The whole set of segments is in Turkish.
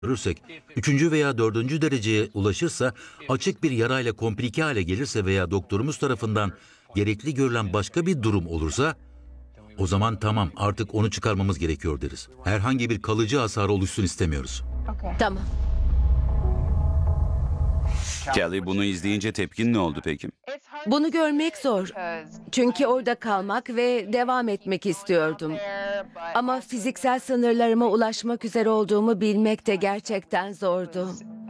görürsek, üçüncü veya dördüncü dereceye ulaşırsa, açık bir yarayla komplike hale gelirse veya doktorumuz tarafından gerekli görülen başka bir durum olursa, o zaman tamam, artık onu çıkarmamız gerekiyor deriz. Herhangi bir kalıcı hasar oluşsun istemiyoruz. Tamam. Kelly, bunu izleyince tepkin ne oldu peki? Bunu görmek zor. Çünkü orada kalmak ve devam etmek istiyordum. Ama fiziksel sınırlarıma ulaşmak üzere olduğumu bilmek de gerçekten zordu.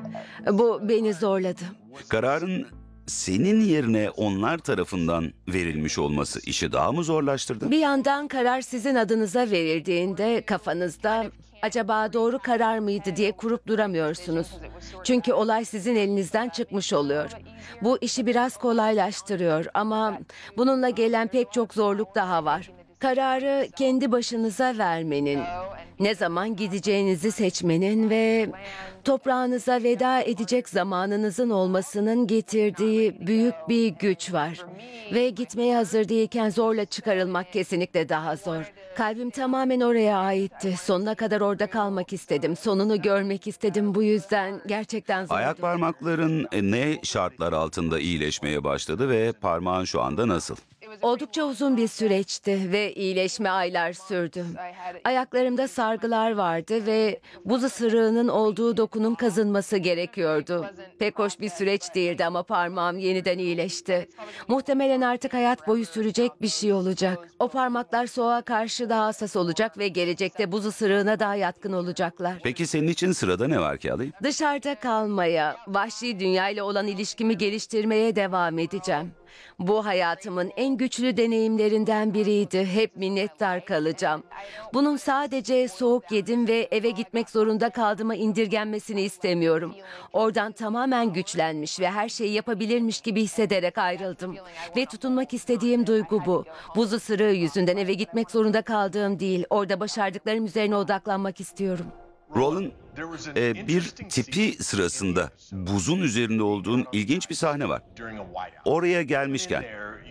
Bu beni zorladı. Kararın senin yerine onlar tarafından verilmiş olması işi daha mı zorlaştırdı? Bir yandan karar sizin adınıza verildiğinde kafanızda acaba doğru karar mıydı diye kurup duramıyorsunuz. Çünkü olay sizin elinizden çıkmış oluyor. Bu işi biraz kolaylaştırıyor ama bununla gelen pek çok zorluk daha var. Kararı kendi başınıza vermenin, ne zaman gideceğinizi seçmenin ve toprağınıza veda edecek zamanınızın olmasının getirdiği büyük bir güç var. Ve gitmeye hazır değilken zorla çıkarılmak kesinlikle daha zor. Kalbim tamamen oraya aitti. Sonuna kadar orada kalmak istedim. Sonunu görmek istedim. Bu yüzden gerçekten zordu. Ayak parmakların ne şartlar altında iyileşmeye başladı ve parmağın şu anda nasıl? Oldukça uzun bir süreçti ve iyileşme aylar sürdü. Ayaklarımda sargılar vardı ve buz ısırığının olduğu dokunun kazınması gerekiyordu. Pek hoş bir süreç değildi ama parmağım yeniden iyileşti. Muhtemelen artık hayat boyu sürecek bir şey olacak. O parmaklar soğuğa karşı daha hassas olacak ve gelecekte buz ısırığına daha yatkın olacaklar. Peki senin için sırada ne var Kelly? Dışarıda kalmaya, vahşi dünyayla olan ilişkimi geliştirmeye devam edeceğim. Bu hayatımın en güçlü deneyimlerinden biriydi. Hep minnettar kalacağım. Bunun sadece soğuk yedim ve eve gitmek zorunda kaldığıma indirgenmesini istemiyorum. Oradan tamamen güçlenmiş ve her şeyi yapabilirmiş gibi hissederek ayrıldım. Ve tutunmak istediğim duygu bu. Buz ısırığı yüzünden eve gitmek zorunda kaldığım değil. Orada başardıklarım üzerine odaklanmak istiyorum. Roland, bir tipi sırasında buzun üzerinde olduğun ilginç bir sahne var. Oraya gelmişken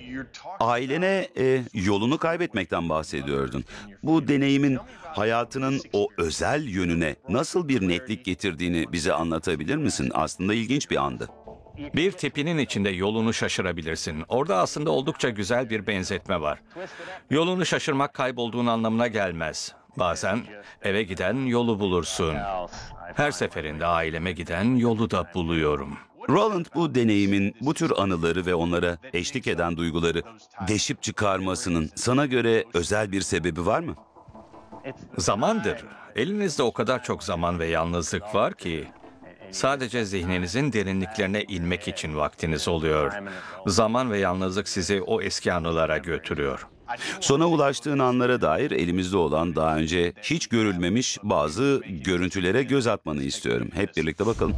ailene yolunu kaybetmekten bahsediyordun. Bu deneyimin hayatının o özel yönüne nasıl bir netlik getirdiğini bize anlatabilir misin? Aslında ilginç bir andı. Bir tipinin içinde yolunu şaşırabilirsin. Orada aslında oldukça güzel bir benzetme var. Yolunu şaşırmak kaybolduğun anlamına gelmez. Bazen eve giden yolu bulursun. Her seferinde aileme giden yolu da buluyorum. Roland, bu deneyimin bu tür anıları ve onlara eşlik eden duyguları deşip çıkarmasının sana göre özel bir sebebi var mı? Zamandır. Elinizde o kadar çok zaman ve yalnızlık var ki sadece zihninizin derinliklerine inmek için vaktiniz oluyor. Zaman ve yalnızlık sizi o eski anılara götürüyor. Sona ulaştığın anlara dair elimizde olan daha önce hiç görülmemiş bazı görüntülere göz atmanı istiyorum. Hep birlikte bakalım.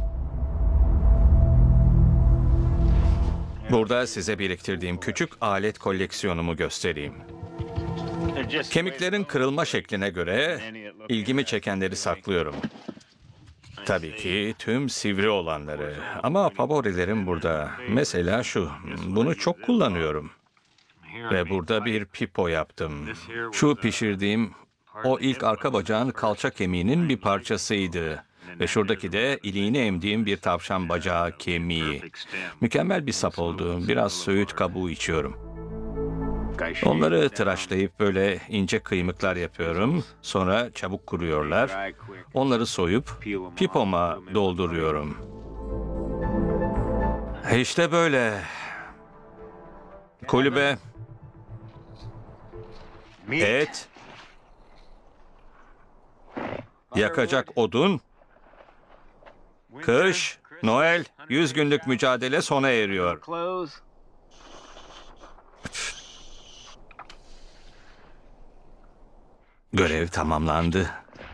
Burada size biriktirdiğim küçük alet koleksiyonumu göstereyim. Kemiklerin kırılma şekline göre ilgimi çekenleri saklıyorum. Tabii ki tüm sivri olanları. Ama favorilerim burada. Mesela şu. Bunu çok kullanıyorum. Ve burada bir pipo yaptım. Şu pişirdiğim o ilk arka bacağın kalça kemiğinin bir parçasıydı. Ve şuradaki de iliğini emdiğim bir tavşan bacağı kemiği. Mükemmel bir sap oldu. Biraz söğüt kabuğu içiyorum. Onları tıraşlayıp böyle ince kıymıklar yapıyorum. Sonra çabuk kuruyorlar. Onları soyup pipoma dolduruyorum. İşte böyle. Kulübe, et, yakacak odun, kış, Noel, 100 günlük mücadele sona eriyor. Görev tamamlandı.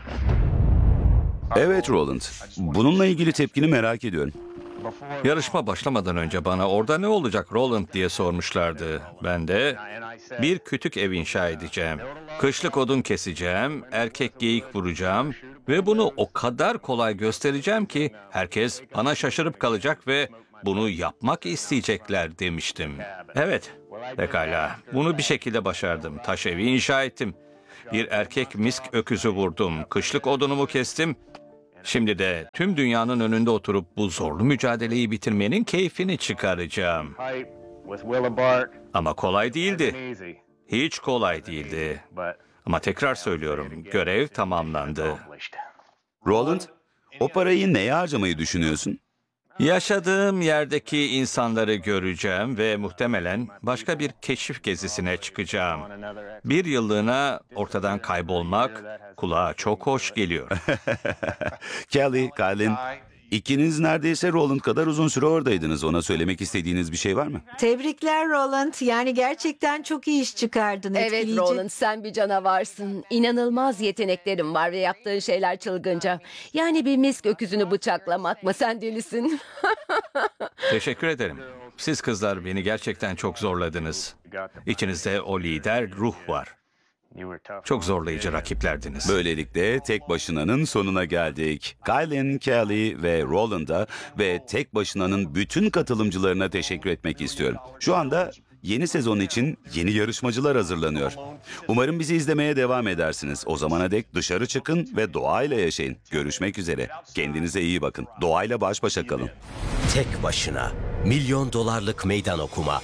Evet Roland, bununla ilgili tepkini merak ediyorum. Yarışma başlamadan önce bana orada ne olacak Roland diye sormuşlardı. Ben de bir kütük ev inşa edeceğim. Kışlık odun keseceğim, erkek geyik vuracağım ve bunu o kadar kolay göstereceğim ki herkes bana şaşırıp kalacak ve bunu yapmak isteyecekler demiştim. Evet, pekala. Bunu bir şekilde başardım. Taş evi inşa ettim. Bir erkek misk öküzü vurdum. Kışlık odunumu kestim Şimdi de tüm dünyanın önünde oturup bu zorlu mücadeleyi bitirmenin keyfini çıkaracağım. Ama kolay değildi. Hiç kolay değildi. Ama tekrar söylüyorum, görev tamamlandı. Roland, o parayı neye harcamayı düşünüyorsun? Yaşadığım yerdeki insanları göreceğim ve muhtemelen başka bir keşif gezisine çıkacağım. Bir yıllığına ortadan kaybolmak kulağa çok hoş geliyor. Kelly, Kylen, ikiniz neredeyse Roland kadar uzun süre oradaydınız. Ona söylemek istediğiniz bir şey var mı? Tebrikler Roland. Yani gerçekten çok iyi iş çıkardın. Evet Etkileyici. Roland, sen bir canavarsın. İnanılmaz yeteneklerin var ve yaptığın şeyler çılgınca. Yani bir misk öküzünü bıçaklamak mı? Sen delisin. Teşekkür ederim. Siz kızlar beni gerçekten çok zorladınız. İçinizde o lider ruh var. Çok zorlayıcı rakiplerdiniz. Böylelikle tek başınanın sonuna geldik. Kylen, Kelly ve Roland'a ve tek başınanın bütün katılımcılarına teşekkür etmek istiyorum. Şu anda yeni sezon için yeni yarışmacılar hazırlanıyor. Umarım bizi izlemeye devam edersiniz. O zamana dek dışarı çıkın ve doğayla yaşayın. Görüşmek üzere. Kendinize iyi bakın. Doğayla baş başa kalın. Tek başına. Milyon dolarlık meydan okuma.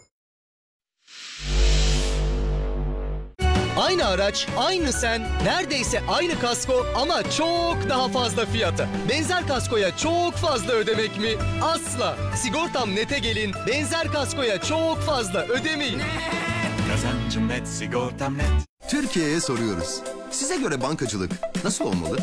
Aynı araç, aynı sen, neredeyse aynı kasko ama çok daha fazla fiyata. Benzer kaskoya çok fazla ödemek mi? Asla. Sigortam Net'e gelin, benzer kaskoya çok fazla ödemeyin. Kazancım net, sigortam net. Türkiye'ye soruyoruz. Size göre bankacılık nasıl olmalı?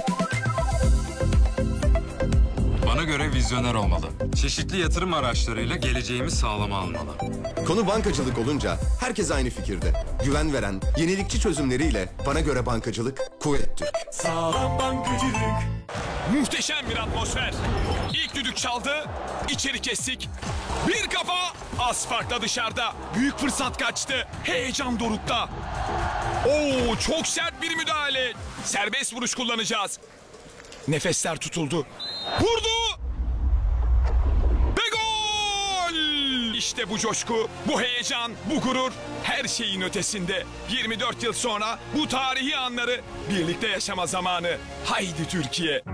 Bana göre vizyoner olmalı. Çeşitli yatırım araçlarıyla geleceğimi sağlama almalı. Konu bankacılık olunca herkes aynı fikirde. Güven veren, yenilikçi çözümleriyle bana göre bankacılık Kuvvet Türk. Sağlam bankacılık. Muhteşem bir atmosfer. İlk düdük çaldı, içeri kestik. Bir kafa, az farkla dışarıda. Büyük fırsat kaçtı, heyecan dorukta. Oo, çok sert bir müdahale. Serbest vuruş kullanacağız. Nefesler tutuldu. Vurdu! Ve gol! İşte bu coşku, bu heyecan, bu gurur her şeyin ötesinde. 24 yıl sonra bu tarihi anları birlikte yaşama zamanı. Haydi Türkiye!